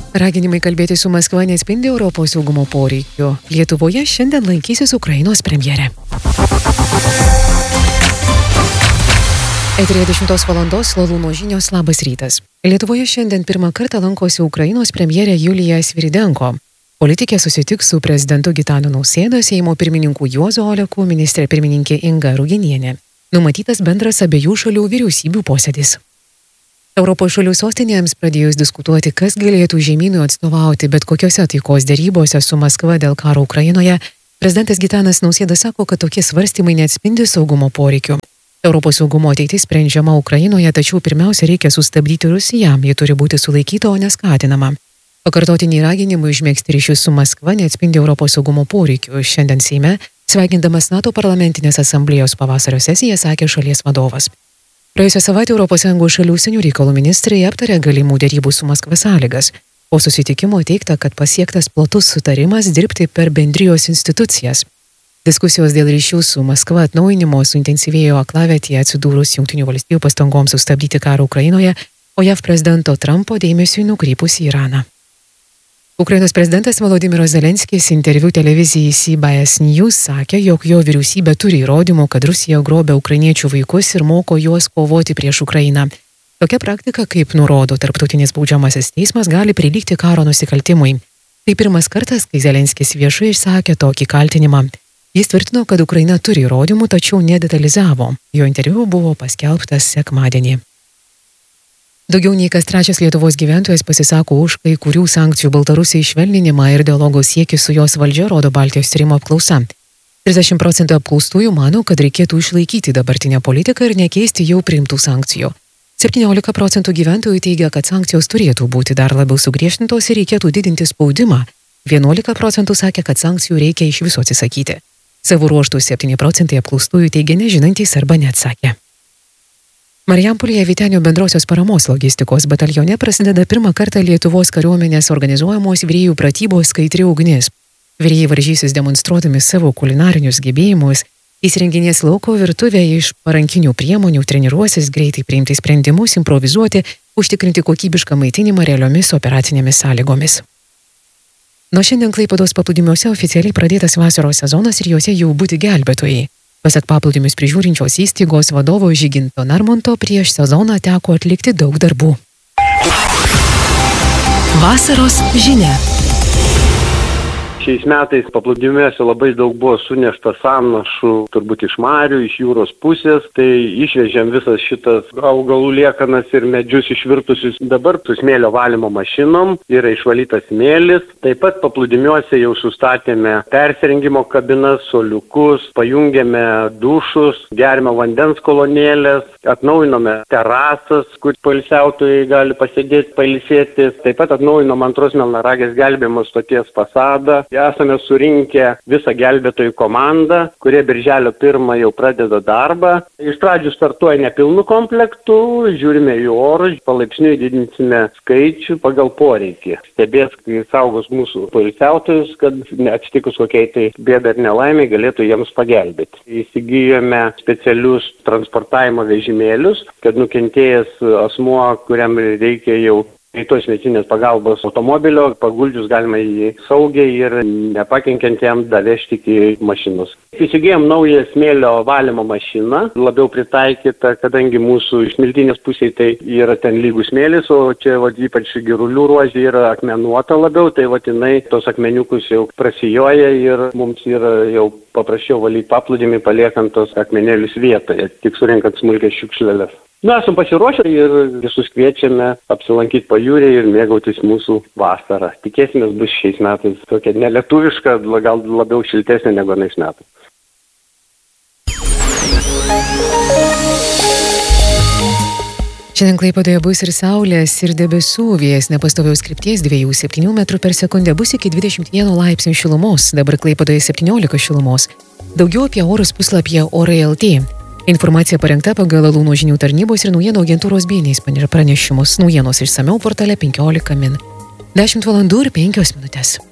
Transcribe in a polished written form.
Raginimai kalbėti su Maskva neatspindi Europos saugumo poreikių. Lietuvoje šiandien lankysis Ukrainos premjerė. Eteryje 10 valandos Lalūno žinios, labas rytas. Lietuvoje šiandien pirmą kartą lankosi Ukrainos premjerė Julija Sviridenko. Politikė susitiks su prezidentu Gitanu Nausėda, Seimo pirmininku Juozu Oleku, ministrė pirmininkė Inga Ruginienė. Numatytas bendras abiejų šalių vyriausybių posėdis. Europos šalių sostinėms pradėjus diskutuoti, kas galėtų žemynui atstovauti bet kokiose taikos dėrybose su Maskva dėl karo Ukrainoje, prezidentas Gitanas Nausėda sako, kad tokie svarstymai neatspindi saugumo poreikių. Europos saugumo ateitis sprendžiama Ukrainoje, tačiau pirmiausia reikia sustabdyti Rusiją, ji turi būti sulaikyta, o neskatinama. Pakartotiniai raginimai užmegzti ryšius su Maskva neatspindi Europos saugumo poreikių. Šiandien Seime, sveikindamas NATO parlamentinės asamblėjos pavasario sesiją, sakė šalies vadovas. Praėjusią savaitę ES šalių užsienio reikalų ministrai aptarė galimų dėrybų su Maskva sąlygas. Po susitikimo teigta, kad pasiektas platus sutarimas dirbti per bendrijos institucijas. Diskusijos dėl ryšių su Maskva atnaujinimo suintensyvėjo aklavietėje atsidūrus Jungtinių valstijų pastangoms sustabdyti karą Ukrainoje, o JAV prezidento Trumpo dėmesiui nukrypus į Iraną. Ukrainos prezidentas Volodymyras Zelenskis interviu televizijai CBS News sakė, jog jo vyriausybė turi įrodymų, kad Rusija grobia ukrainiečių vaikus ir moko juos kovoti prieš Ukrainą. Tokia praktika, kaip nurodo Tarptautinis baudžiamasis teismas, gali prilygti karo nusikaltimui. Tai pirmas kartas, kai Zelenskis viešai išsakė tokį kaltinimą. Jis tvirtino, kad Ukraina turi įrodymų, tačiau nedetalizavo. Jo interviu buvo paskelbtas sekmadienį. Daugiau nei kas trečias Lietuvos gyventojas pasisako už kai kurių sankcijų Baltarusijai švelninimą ir dialogo siekį su jos valdžia, rodo Baltijos tyrimo apklausa. 30% apklaustųjų mano, kad reikėtų išlaikyti dabartinę politiką ir nekeisti jau priimtų sankcijų. 17% gyventojų teigia, kad sankcijos turėtų būti dar labiau sugriežtintos ir reikėtų didinti spaudimą. 11% sakė, kad sankcijų reikia iš viso atsisakyti. Savo ruožtų 7% apklaustųjų teigia nežinantys arba neatsakė. Marijampolėje Vytenio bendrosios paramos logistikos batalione prasideda pirmą kartą Lietuvos kariuomenės organizuojamos virėjų pratybos Skaidri ugnis. Virėjai varžysis demonstruodami savo kulinarinius gebėjimus, įsirenginės lauko virtuvę iš parankinių priemonių, treniruosis greitai priimti sprendimus, improvizuoti, užtikrinti kokybišką maitinimą realiomis operacinėmis sąlygomis. Nuo šiandien Klaipėdos paplūdimiuose oficialiai pradėtas vasaros sezonas ir juose jau būti gelbėtojai. Pasak paplūdimius prižiūrinčios įstaigos vadovo Žyginto Narmonto, prieš sezoną teko atlikti daug darbų. Vasaros žinia. Šiais metais paplūdimiuose labai daug buvo sunešta sąnašų, turbūt iš marių, iš jūros pusės, tai išvežėm visas šitas augalų liekanas ir medžius išvirtusius. Dabar su smėlio valymo mašinom yra išvalytas smėlis. Taip pat paplūdimiuose jau sustatėme persirengimo kabinas, suoliukus, pajungėme dušus, geriamo vandens kolonėlės, atnaujinome terasas, kur poilsiautojai gali pasėdėti, pailsėti. Taip pat atnaujinom antros Melnragės gelbėjimo stoties fasadą. Esame surinkę visą gelbėtojų komandą, kurie birželio 1 jau pradeda darbą. Iš pradžių startuoja nepilnu komplektu, žiūrime į orus, palaipsniui didinsime skaičių pagal poreikį. Stebės, kai saugos mūsų poilsiautojus, kad atsitikus kokiai tai bėdai ir nelaimiai galėtų jiems pagelbėti. Įsigijome specialius transportavimo vežimėlius, kad nukentėjęs asmuo, kuriam reikia jau greitos medicininės pagalbos automobilio, paguldžius galima jį saugiai ir nepakenkiant jam davežti iki mašinos. Įsigijom naują smėlio valymo mašiną, labiau pritaikyta, kadangi mūsų iš smiltynės pusėje tai yra ten lygus smėlis, o čia ypač Girulių ruožė yra akmenuota labiau, tai jinai tos akmeniukus jau prasijoja ir mums yra jau paprasčiau valyti paplūdimį, paliekant tos akmenėlius vietoje, tik surinkant smulkias šiukšleles. Esam pasiruošę ir visus kviečiame apsilankyti pajūryje ir mėgautis mūsų vasarą. Tikėsimės bus šiais metais tokia nelietuviška, gal labiau šiltesnė negu anais metais. Šiandien Klaipėdoje bus ir saulės, ir debesų, vėjas nepastoviaus krypties 2,7 m/s bus iki 21 laipsnių šilumos, dabar Klaipėdoje 17 šilumos. Daugiau apie orus puslapyje Orai.lt. Informacija parengta pagal Lalūno žinių tarnybos ir naujienų agentūros BNS pranešimus. Naujienos išsamiau portale 15 min. 10 valandų ir 5 minutės.